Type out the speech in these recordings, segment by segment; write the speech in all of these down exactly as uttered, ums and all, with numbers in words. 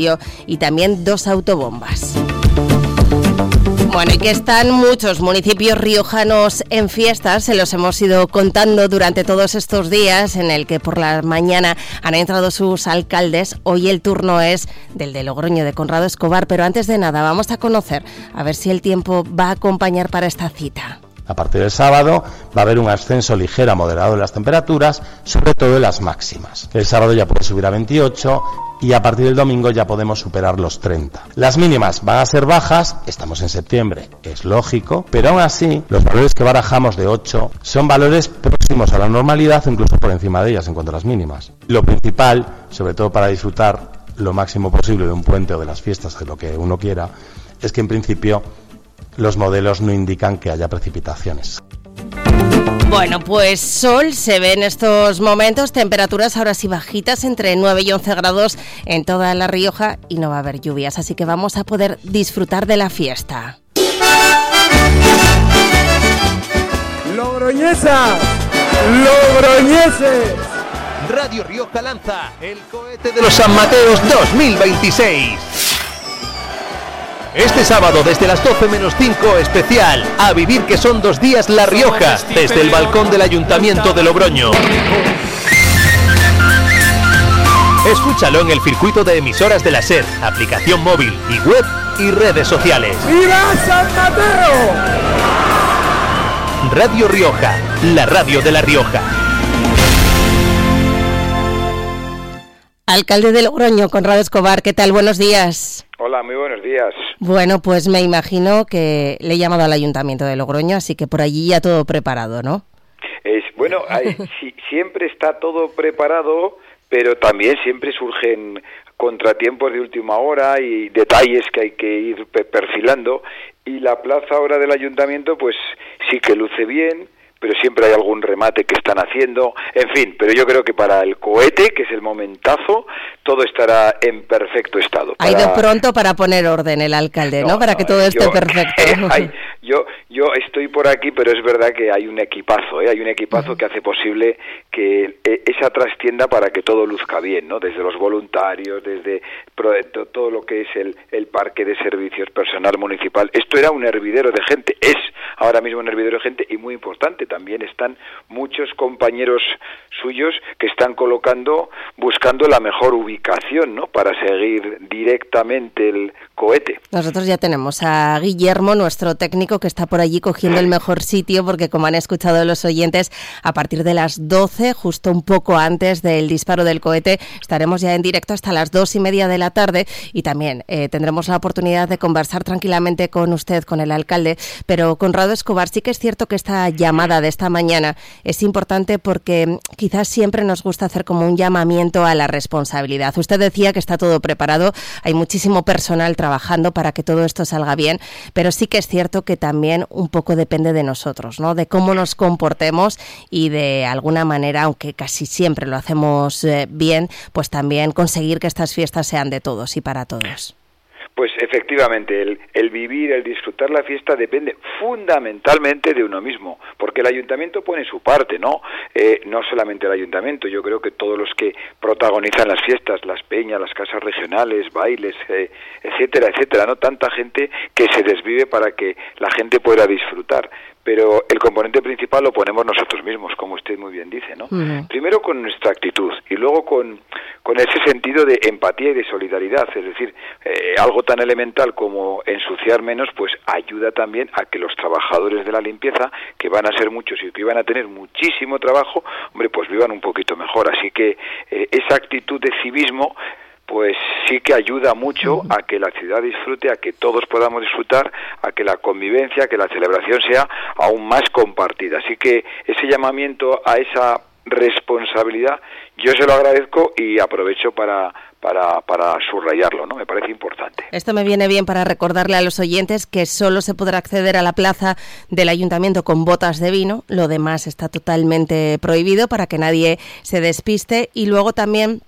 y también dos autobombas. Bueno, y que están muchos municipios riojanos en fiestas, se los hemos ido contando durante todos estos días, en el que por la mañana han entrado sus alcaldes. Hoy el turno es del de Logroño, de Conrado Escobar, pero antes de nada vamos a conocer a ver si el tiempo va a acompañar para esta cita. A partir del sábado va a haber un ascenso ligero a moderado de las temperaturas, sobre todo en las máximas. El sábado ya puede subir a veintiocho y a partir del domingo ya podemos superar los treinta. Las mínimas van a ser bajas, estamos en septiembre, es lógico, pero aún así los valores que barajamos de ocho son valores próximos a la normalidad, incluso por encima de ellas en cuanto a las mínimas. Lo principal, sobre todo para disfrutar lo máximo posible de un puente o de las fiestas, de lo que uno quiera, es que en principio los modelos no indican que haya precipitaciones. Bueno, pues sol se ve en estos momentos, temperaturas ahora sí bajitas, entre nueve y once grados en toda La Rioja, y no va a haber lluvias, así que vamos a poder disfrutar de la fiesta. ¡Logroñesas! ¡Logroñeses! Radio Rioja lanza el cohete de los San Mateos dos mil veintiséis. Este sábado desde las doce menos cinco, especial A Vivir que son dos días La Rioja, desde el balcón del Ayuntamiento de Logroño. Escúchalo en el circuito de emisoras de la SER, aplicación móvil y web y redes sociales. ¡Viva San Mateo! Radio Rioja, la radio de La Rioja. Alcalde de Logroño, Conrado Escobar, ¿qué tal? Buenos días. Hola, muy buenos días. Bueno, pues me imagino que le he llamado al Ayuntamiento de Logroño, así que por allí ya todo preparado, ¿no? Es, bueno, hay, si, siempre está todo preparado, pero también siempre surgen contratiempos de última hora y detalles que hay que ir perfilando, y la plaza ahora del Ayuntamiento pues sí que luce bien, pero siempre hay algún remate que están haciendo, en fin, pero yo creo que para el cohete, que es el momentazo, todo estará en perfecto estado. Para... Ha ido pronto para poner orden el alcalde, ¿no? ¿no? Para no, que todo esté yo, perfecto. Eh, hay, yo, yo estoy por aquí, pero es verdad que hay un equipazo, ¿eh? Hay un equipazo uh-huh. que hace posible que eh, esa trastienda para que todo luzca bien, ¿no? Desde los voluntarios, desde todo lo que es el, el parque de servicios personal municipal. Esto era un hervidero de gente, es ahora mismo un hervidero de gente y muy importante. También están muchos compañeros suyos que están colocando, buscando la mejor ubicación, ¿no? Para seguir directamente el cohete. Nosotros ya tenemos a Guillermo, nuestro técnico, que está por allí cogiendo el mejor sitio, porque como han escuchado los oyentes, a partir de las doce, justo un poco antes del disparo del cohete, estaremos ya en directo hasta las dos y media de la tarde, y también eh, tendremos la oportunidad de conversar tranquilamente con usted, con el alcalde. Pero Conrado Escobar, sí que es cierto que esta llamada de esta mañana es importante porque quizás siempre nos gusta hacer como un llamamiento a la responsabilidad. Usted decía que está todo preparado, hay muchísimo personal trabajando para que todo esto salga bien, pero sí que es cierto que también un poco depende de nosotros, ¿no? De cómo nos comportemos y de alguna manera, aunque casi siempre lo hacemos eh, bien, pues también conseguir que estas fiestas sean de todos y para todos. Pues efectivamente, el, el vivir, el disfrutar la fiesta depende fundamentalmente de uno mismo, porque el ayuntamiento pone su parte, ¿no? Eh, no solamente el ayuntamiento, yo creo que todos los que protagonizan las fiestas, las peñas, las casas regionales, bailes, eh, etcétera, etcétera, ¿no? Tanta gente que se desvive para que la gente pueda disfrutar. Pero el componente principal lo ponemos nosotros mismos, como usted muy bien dice, ¿no? Uh-huh. Primero con nuestra actitud y luego con, con ese sentido de empatía y de solidaridad, es decir, eh, algo tan elemental como ensuciar menos, pues ayuda también a que los trabajadores de la limpieza, que van a ser muchos y que van a tener muchísimo trabajo, hombre, pues vivan un poquito mejor. Así que eh, esa actitud de civismo pues sí que ayuda mucho a que la ciudad disfrute, a que todos podamos disfrutar, a que la convivencia, que la celebración sea aún más compartida. Así que ese llamamiento a esa responsabilidad yo se lo agradezco y aprovecho para para para subrayarlo, ¿no? Me parece importante. Esto me viene bien para recordarle a los oyentes que solo se podrá acceder a la plaza del Ayuntamiento con botas de vino, lo demás está totalmente prohibido para que nadie se despiste, y luego también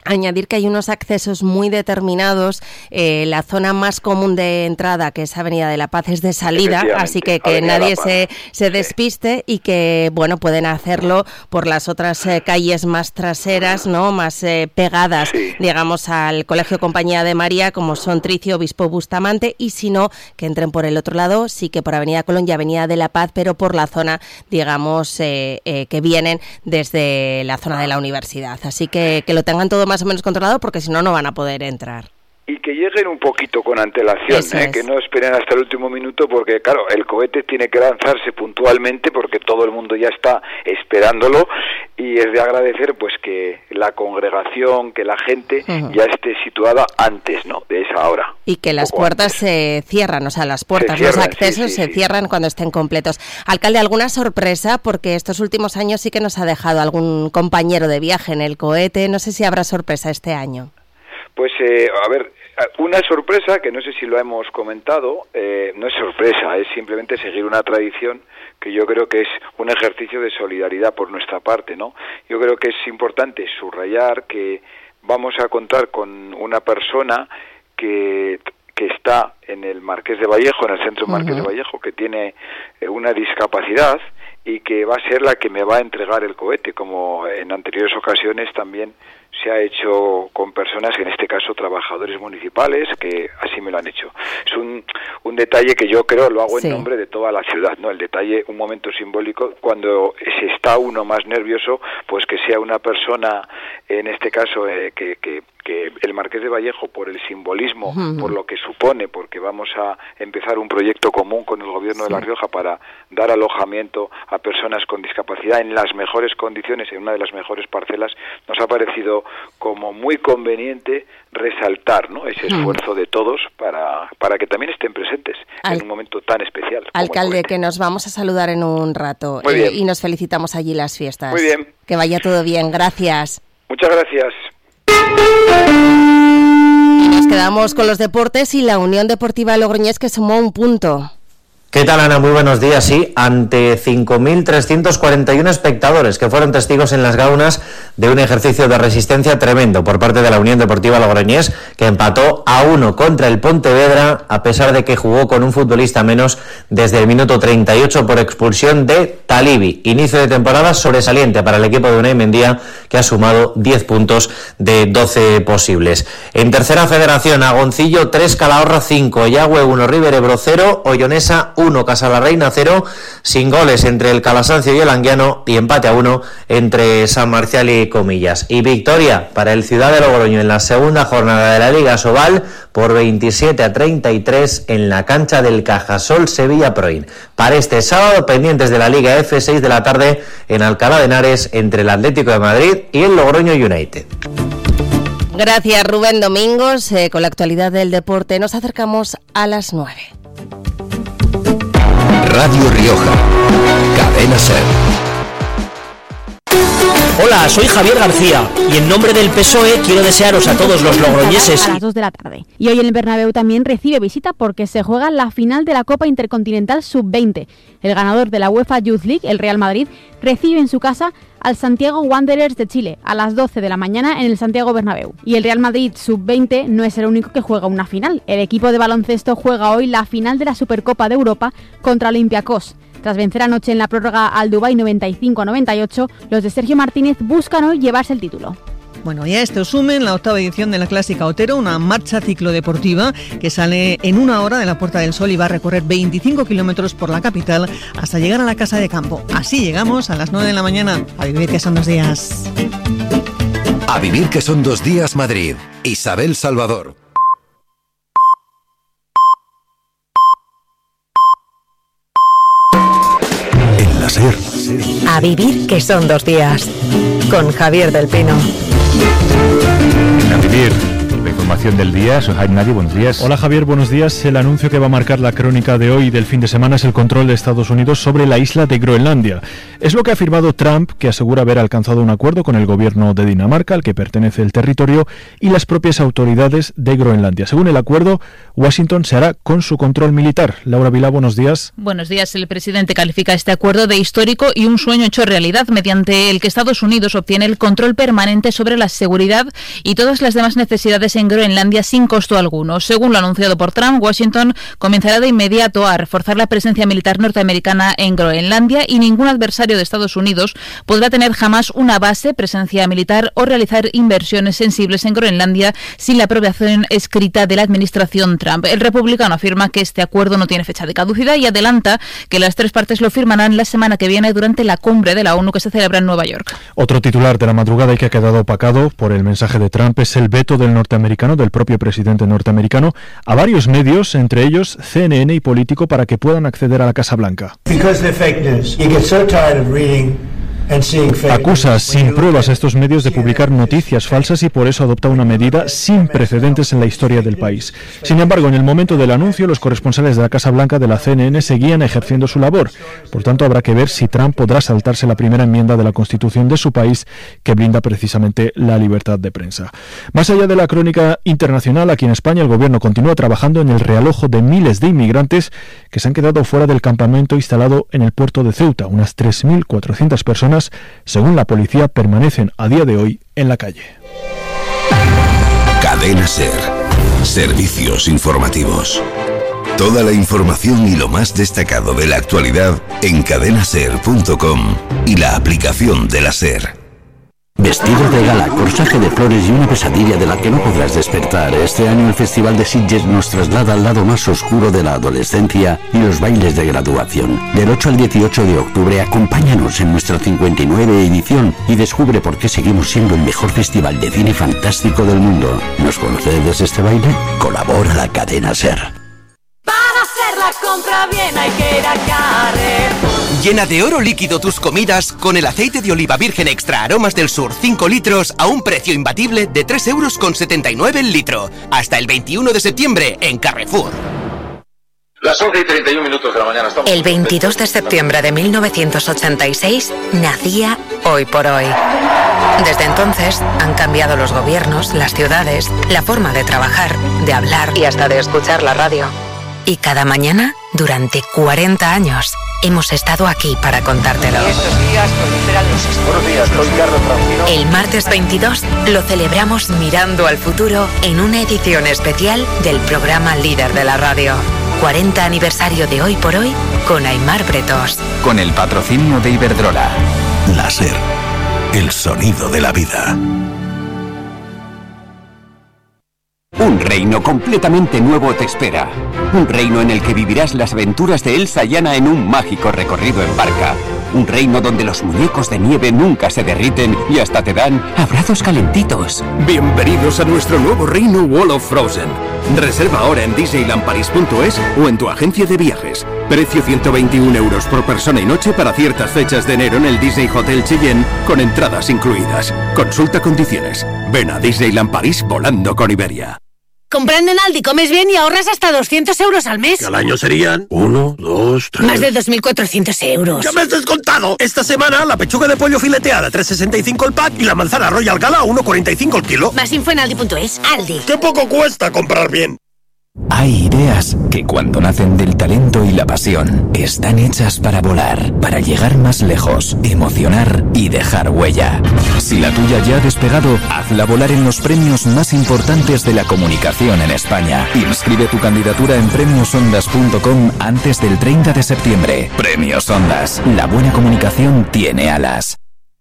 Añadir que hay unos accesos muy determinados, eh, la zona más común de entrada, que es Avenida de la Paz, es de salida, así que que Avenida nadie se, se despiste sí. y que, bueno, pueden hacerlo por las otras eh, calles más traseras, ¿no?, más eh, pegadas, sí. digamos, al Colegio Compañía de María, como son Tricio, Obispo Bustamante, y si no, que entren por el otro lado, sí que por Avenida Colón y Avenida de la Paz, pero por la zona, digamos, eh, eh, que vienen desde la zona de la universidad. Así que que lo tengan todo más o menos controlado, porque si no, no van a poder entrar. Y que lleguen un poquito con antelación, ¿eh? que no esperen hasta el último minuto, porque claro, el cohete tiene que lanzarse puntualmente porque todo el mundo ya está esperándolo, y es de agradecer pues que la congregación, que la gente uh-huh. ya esté situada antes, ¿no?, de esa hora. Y que las puertas antes. se cierran, o sea, las puertas, cierran, los accesos sí, sí, se sí. cierran cuando estén completos. Alcalde, ¿alguna sorpresa? Porque estos últimos años sí que nos ha dejado algún compañero de viaje en el cohete, no sé si habrá sorpresa este año. Pues, eh, a ver, una sorpresa, que no sé si lo hemos comentado, eh, no es sorpresa, es simplemente seguir una tradición que yo creo que es un ejercicio de solidaridad por nuestra parte, ¿no? Yo creo que es importante subrayar que vamos a contar con una persona que, que está en el Marqués de Vallejo, en el centro uh-huh. Marqués de Vallejo, que tiene eh, una discapacidad y que va a ser la que me va a entregar el cohete, como en anteriores ocasiones también se ha hecho con personas, en este caso trabajadores municipales, que así me lo han hecho. Es un, un detalle que yo creo lo hago sí. en nombre de toda la ciudad, ¿no? El detalle, un momento simbólico, cuando se está uno más nervioso, pues que sea una persona, en este caso, eh, que, que, que el Marqués de Vallejo, por el simbolismo, uh-huh. por lo que supone, porque vamos a empezar un proyecto común con el Gobierno sí. de La Rioja para dar alojamiento a personas con discapacidad en las mejores condiciones, en una de las mejores parcelas, nos ha parecido como muy conveniente resaltar, ¿no?, ese esfuerzo de todos para, para que también estén presentes Al, en un momento tan especial. Alcalde, que nos vamos a saludar en un rato eh, y nos felicitamos allí las fiestas. Muy bien. Que vaya todo bien, gracias. Muchas gracias. Y nos quedamos con los deportes y la Unión Deportiva Logroñés, que sumó un punto. ¿Qué tal, Ana? Muy buenos días. Sí, ante cinco mil trescientos cuarenta y uno espectadores que fueron testigos en las gaunas de un ejercicio de resistencia tremendo por parte de la Unión Deportiva Logroñés, que empató a uno contra el Pontevedra, a pesar de que jugó con un futbolista menos desde el minuto treinta y ocho por expulsión de Talibi. Inicio de temporada sobresaliente para el equipo de Unai Mendía, que ha sumado diez puntos de doce posibles. En tercera federación, Agoncillo tres, Calahorra cinco, Yagüe uno, River Ebro cero, Ollonesa uno, Casalarreina cero, sin goles entre el Calasancio y el Anguiano, y empate a uno entre San Marcial y Comillas. Y victoria para el Ciudad de Logroño en la segunda jornada de la Liga Sobal por veintisiete a treinta y tres en la cancha del Cajasol Sevilla Proin. Para este sábado, pendientes de la Liga F, seis de la tarde en Alcalá de Henares entre el Atlético de Madrid y el Logroño United. Gracias, Rubén Domingos. Eh, con la actualidad del deporte nos acercamos a las nueve. Radio Rioja, Cadena Ser. Hola, soy Javier García y en nombre del P S O E quiero desearos a todos los logroñeses. A las dos de la tarde. Y hoy en el Bernabéu también recibe visita porque se juega la final de la Copa Intercontinental sub veinte. El ganador de la UEFA Youth League, el Real Madrid, recibe en su casa al Santiago Wanderers de Chile a las doce de la mañana en el Santiago Bernabéu. Y el Real Madrid sub veinte no es el único que juega una final. El equipo de baloncesto juega hoy la final de la Supercopa de Europa contra Olympiacos. Tras vencer anoche en la prórroga al Dubái noventa y cinco a noventa y ocho, los de Sergio Martínez buscan hoy llevarse el título. Bueno, ya esto sumen la octava edición de la Clásica Otero, una marcha ciclodeportiva que sale en una hora de la Puerta del Sol y va a recorrer veinticinco kilómetros por la capital hasta llegar a la Casa de Campo. Así llegamos a las nueve de la mañana. A vivir que son dos días. A vivir que son dos días Madrid. Isabel Salvador. En la SER. A vivir que son dos días. Con Javier del Pino. A vivir, la información información del día. Soy Jaime Nadie, buenos días. Hola Javier, buenos días. El anuncio que va a marcar la crónica de hoy y del fin de semana es el control de Estados Unidos sobre la isla de Groenlandia. Es lo que ha afirmado Trump, que asegura haber alcanzado un acuerdo con el gobierno de Dinamarca, al que pertenece el territorio, y las propias autoridades de Groenlandia. Según el acuerdo, Washington se hará con su control militar. Laura Vilá, buenos días. Buenos días. El presidente califica este acuerdo de histórico y un sueño hecho realidad, mediante el que Estados Unidos obtiene el control permanente sobre la seguridad y todas las demás necesidades en Groenlandia sin costo alguno. Según lo anunciado por Trump, Washington comenzará de inmediato a reforzar la presencia militar norteamericana en Groenlandia y ningún adversario de Estados Unidos podrá tener jamás una base, presencia militar o realizar inversiones sensibles en Groenlandia sin la aprobación escrita de la administración Trump. El republicano afirma que este acuerdo no tiene fecha de caducidad y adelanta que las tres partes lo firmarán la semana que viene durante la cumbre de la ONU que se celebra en Nueva York. Otro titular de la madrugada y que ha quedado opacado por el mensaje de Trump es el veto del norteamericano, del propio presidente norteamericano, a varios medios, entre ellos C N N y Político, para que puedan acceder a la Casa Blanca. Acusa sin pruebas a estos medios de publicar noticias falsas y por eso adopta una medida sin precedentes en la historia del país. Sin embargo, en el momento del anuncio, los corresponsales de la Casa Blanca de la C N N seguían ejerciendo su labor. Por tanto, habrá que ver si Trump podrá saltarse la primera enmienda de la Constitución de su país, que blinda precisamente la libertad de prensa. Más allá de la crónica internacional, aquí en España el gobierno continúa trabajando en el realojo de miles de inmigrantes que se han quedado fuera del campamento instalado en el puerto de Ceuta. Unas tres mil cuatrocientas personas, según la policía, permanecen a día de hoy en la calle. Cadena SER. Servicios informativos. Toda la información y lo más destacado de la actualidad en cadena ser punto com y la aplicación de la SER. Vestido de gala, corsaje de flores y una pesadilla de la que no podrás despertar. Este año el Festival de Sitges nos traslada al lado más oscuro de la adolescencia y los bailes de graduación. Del ocho al dieciocho de octubre, acompáñanos en nuestra cincuenta y nueve edición y descubre por qué seguimos siendo el mejor festival de cine fantástico del mundo. ¿Nos concedes este baile? Colabora la cadena SER. Para hacer la compra bien hay que ir a Carrefour. Llena de oro líquido tus comidas con el aceite de oliva virgen extra aromas del sur cinco litros a un precio imbatible de tres euros con setenta y nueve el litro. Hasta el veintiuno de septiembre en Carrefour. Las once y treinta y un minutos de la mañana. Estamos el veintidós de septiembre de mil novecientos ochenta y seis nacía Hoy por Hoy. Desde entonces han cambiado los gobiernos, las ciudades, la forma de trabajar, de hablar y hasta de escuchar la radio. Y cada mañana, durante cuarenta años, hemos estado aquí para contártelo. Estos días proliferan los Buenos días, soy Carlos Francino. El martes veintidós lo celebramos mirando al futuro en una edición especial del programa líder de la radio. cuarenta aniversario de Hoy por Hoy con Aimar Bretos. Con el patrocinio de Iberdrola. La SER, el sonido de la vida. Un reino completamente nuevo te espera. Un reino en el que vivirás las aventuras de Elsa y Anna en un mágico recorrido en barca. Un reino donde los muñecos de nieve nunca se derriten y hasta te dan abrazos calentitos. Bienvenidos a nuestro nuevo reino Wall of Frozen. Reserva ahora en disneyland paris punto es o en tu agencia de viajes. Precio ciento veintiún euros por persona y noche para ciertas fechas de enero en el Disney Hotel Cheyenne con entradas incluidas. Consulta condiciones. Ven a Disneyland París volando con Iberia. Comprando en Aldi comes bien y ahorras hasta doscientos euros al mes. Que al año serían uno, dos, tres... Más de dos mil cuatrocientos euros. ¡Ya me has descontado! Esta semana la pechuga de pollo fileteada tres sesenta y cinco el pack y la manzana Royal Gala uno cuarenta y cinco el kilo. Más info en aldi punto es. Aldi. ¡Qué poco cuesta comprar bien! Hay ideas que cuando nacen del talento y la pasión están hechas para volar, para llegar más lejos, emocionar y dejar huella. Si la tuya ya ha despegado, hazla volar en los premios más importantes de la comunicación en España. Inscribe tu candidatura en premios ondas punto com antes del treinta de septiembre. Premios Ondas. La buena comunicación tiene alas.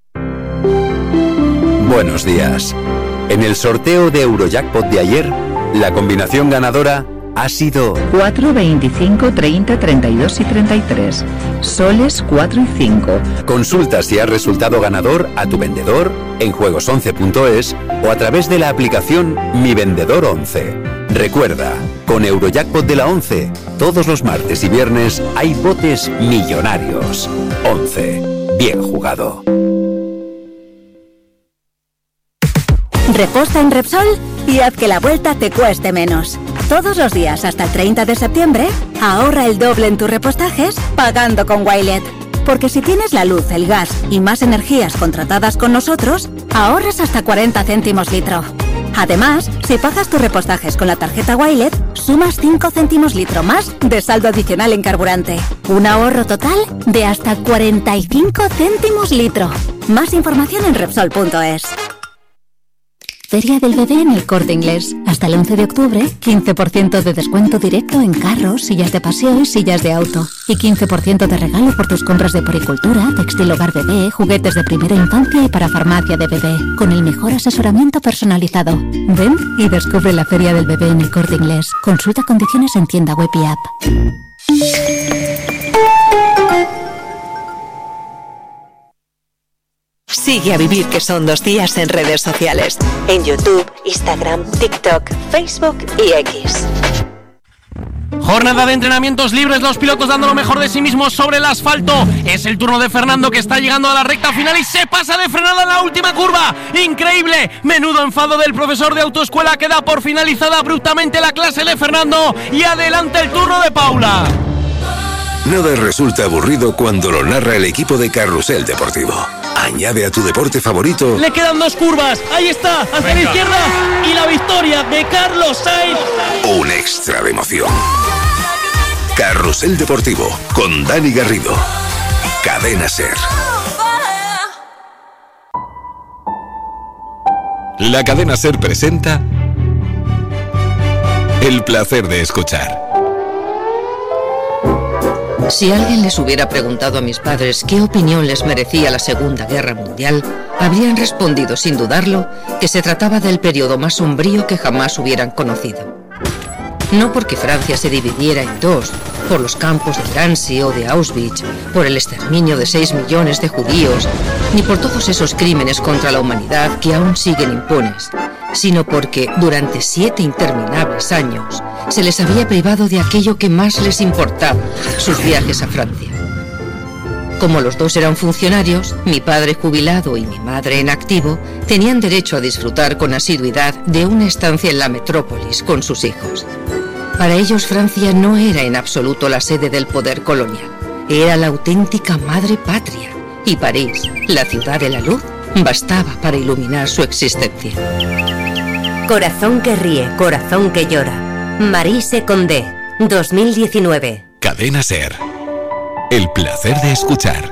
Buenos días. En el sorteo de Eurojackpot de ayer, la combinación ganadora ha sido cuatro, veinticinco, treinta, treinta y dos y treinta y tres. Soles cuatro y cinco. Consulta si has resultado ganador a tu vendedor en juegos once punto es o a través de la aplicación Mi Vendedor once. Recuerda, con Eurojackpot de la once, todos los martes y viernes hay botes millonarios. once. Bien jugado. ¿Reposta en Repsol? y haz que la vuelta te cueste menos. Todos los días hasta el treinta de septiembre, ahorra el doble en tus repostajes pagando con Wilet. Porque si tienes la luz, el gas y más energías contratadas con nosotros, ahorras hasta cuarenta céntimos litro. Además, si pagas tus repostajes con la tarjeta Wilet, sumas cinco céntimos litro más de saldo adicional en carburante. Un ahorro total de hasta cuarenta y cinco céntimos litro. Más información en Repsol punto es. Feria del Bebé en El Corte Inglés. Hasta el once de octubre, quince por ciento de descuento directo en carros, sillas de paseo y sillas de auto. Y quince por ciento de regalo por tus compras de poricultura, textil hogar bebé, juguetes de primera infancia y para farmacia de bebé. Con el mejor asesoramiento personalizado. Ven y descubre la Feria del Bebé en El Corte Inglés. Consulta condiciones en tienda web y app. Sigue a Vivir que son dos días en redes sociales. En YouTube, Instagram, TikTok, Facebook y X. Jornada de entrenamientos libres, los pilotos dando lo mejor de sí mismos sobre el asfalto. Es el turno de Fernando, que está llegando a la recta final y se pasa de frenada en la última curva. ¡Increíble! Menudo enfado del profesor de autoescuela, que da por finalizada abruptamente la clase de Fernando. Y adelante el turno de Paula. Nada resulta aburrido cuando lo narra el equipo de Carrusel Deportivo. Añade a tu deporte favorito. Le quedan dos curvas. Ahí está, hacia Venga. la izquierda. Y la victoria de Carlos Sainz. Un extra de emoción. Carrusel Deportivo con Dani Garrido. Cadena SER. La Cadena SER presenta El placer de escuchar. Si alguien les hubiera preguntado a mis padres qué opinión les merecía la Segunda Guerra Mundial, habrían respondido sin dudarlo que se trataba del periodo más sombrío que jamás hubieran conocido. No porque Francia se dividiera en dos, por los campos de Drancy o de Auschwitz, por el exterminio de seis millones de judíos, ni por todos esos crímenes contra la humanidad que aún siguen impunes, sino porque durante siete interminables años se les había privado de aquello que más les importaba, sus viajes a Francia. Como los dos eran funcionarios, mi padre jubilado y mi madre en activo tenían derecho a disfrutar con asiduidad de una estancia en la metrópolis con sus hijos. Para ellos Francia no era en absoluto la sede del poder colonial, era la auténtica madre patria, y París, la ciudad de la luz, bastaba para iluminar su existencia. Corazón que ríe, corazón que llora. Marise Condé, dos mil diecinueve. Cadena SER. El placer de escuchar.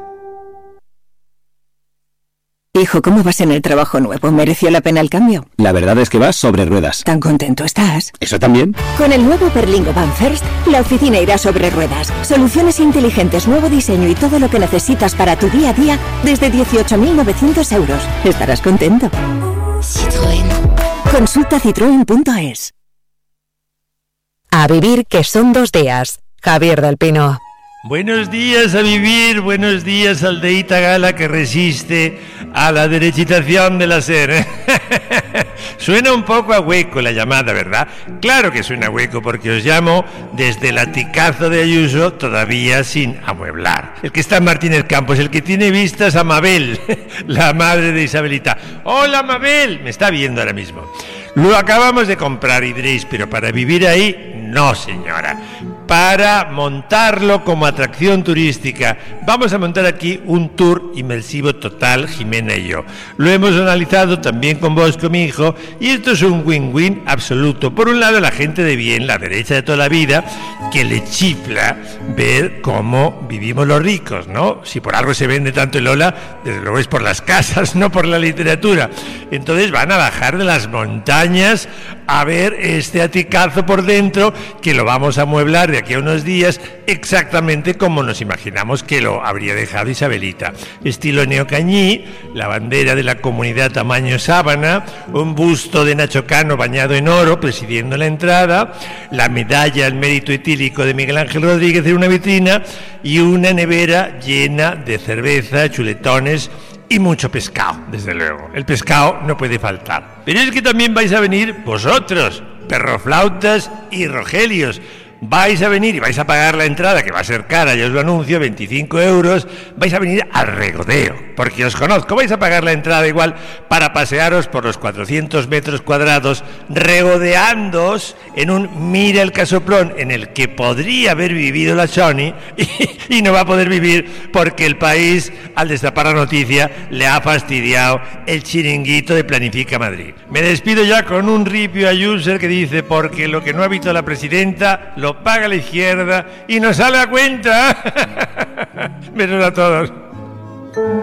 Hijo, ¿cómo vas en el trabajo nuevo? ¿Mereció la pena el cambio? La verdad es que vas sobre ruedas. ¿Tan contento estás? ¿Eso también? Con el nuevo Berlingo Van First, la oficina irá sobre ruedas. Soluciones inteligentes, nuevo diseño y todo lo que necesitas para tu día a día desde dieciocho mil novecientos euros. Estarás contento. Citroën. Consulta citroen punto es. A vivir que son dos días. Javier del Pino. Buenos días a vivir, buenos días aldeíta gala que resiste a la derechitación de la SER. Suena un poco a hueco la llamada, ¿verdad? Claro que suena a hueco porque os llamo desde el aticazo de Ayuso, todavía sin amueblar. El que está en Martínez Campos, el que tiene vistas a Mabel, la madre de Isabelita. ¡Hola, Mabel! Me está viendo ahora mismo. Lo acabamos de comprar y diréis, pero para vivir ahí, no señora. Para montarlo como atracción turística, vamos a montar aquí un tour inmersivo total, Jimena y yo. Lo hemos analizado también con vos, con mi hijo, y esto es un win-win absoluto. Por un lado, la gente de bien, la derecha de toda la vida, que le chifla ver cómo vivimos los ricos, ¿no? Si por algo se vende tanto el Ola, desde luego es por las casas, no por la literatura. Entonces van a bajar de las montañas a ver este aticazo por dentro, que lo vamos a amueblar de aquí a unos días exactamente como nos imaginamos que lo habría dejado Isabelita. Estilo neocañí, la bandera de la comunidad tamaño sábana, un busto de Nacho Cano bañado en oro presidiendo la entrada, la medalla al mérito etílico de Miguel Ángel Rodríguez en una vitrina y una nevera llena de cerveza, chuletones y mucho pescado, desde luego. El pescado no puede faltar. Pero es que también vais a venir vosotros, perroflautas y rogelios. vais a venir y vais a pagar la entrada, que va a ser cara, ya os lo anuncio, veinticinco euros, vais a venir al regodeo, porque os conozco, vais a pagar la entrada igual para pasearos por los cuatrocientos metros cuadrados, regodeándoos en un mira el casoplón en el que podría haber vivido la Sony y, y no va a poder vivir porque el país, al destapar la noticia, le ha fastidiado el chiringuito de Planifica Madrid. Me despido ya con un ripio a user que dice: porque lo que no ha visto la presidenta lo paga la izquierda y nos sale a cuenta. Besos a todos.